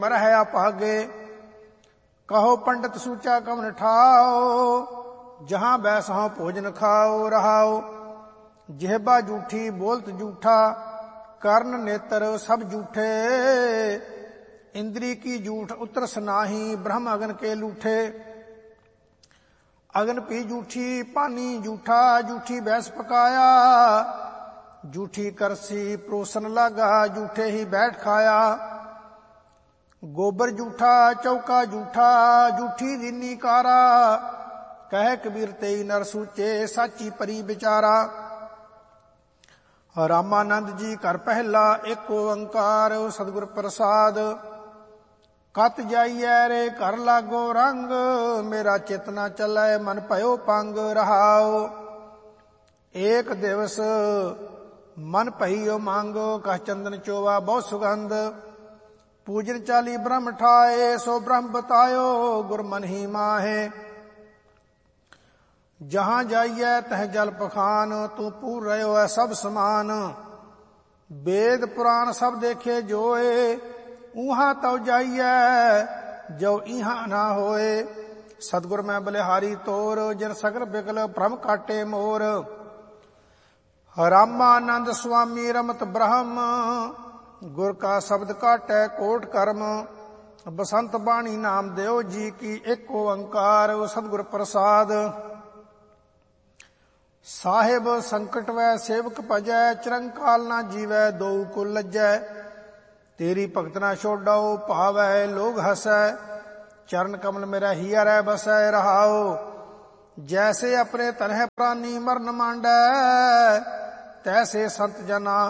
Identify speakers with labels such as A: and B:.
A: मरह अभागे। कहो पंडित सूचा कवन ठाओ, जहां बैसहो भोजन खाओ रहाओ। जिहबा जूठी बोलत जूठा, कर्ण नेत्र सब जूठे। इंद्री की जूठ उतरस नाही, ब्रह्म अगन के लूठे। अगन पी जूठी पानी जूठा, जूठी बैस पकाया। जूठी करसी परोसन लागा, जूठे ही बैठ खाया। गोबर जूठा चौका जूठा, जूठी दीनी कारा। कह कबीर तेई नर सूचे, साची परी विचारा। रामानंद जी कर पहला, एक ओंकार सतगुर प्रसाद। कत जाइए रे कर लागो रंग, मेरा चित न चलै मन भयो पंग रहाओ। एक दिवस मन पहियो मांगो, कह चंदन चोवा बहुत सुगंध। पूजन चाली ब्रह्म ठाए, सो ब्रह्म बतायो गुर मन ही माहे। जहां जाइए तह जल पखान, तू पूर रहो है सब समान। वेद पुराण सब देखे जोए, ऊहा तव जाइए जो इहा ना होए। सतगुर मैं बलिहारी तोर, जिन सगल बिगल भ्रम काटे मोर। रामानंद स्वामी रमत ब्रह्म, गुर का शब्द काटै कोट कर्म। बसंत बाणी नाम देव जी की, एक ओंकार सतगुर प्रसाद। साहिब संकट वै सेवक भजै, चिरंकाल ना जीवै दो को लज्जै। तेरी भगत ना छोड़ो भावै लोग हसै, चरण कमल मेरा हिया रै बसै रहाओ। जैसे अपने तनह प्राणी मरन मांडै, तैसे संत जना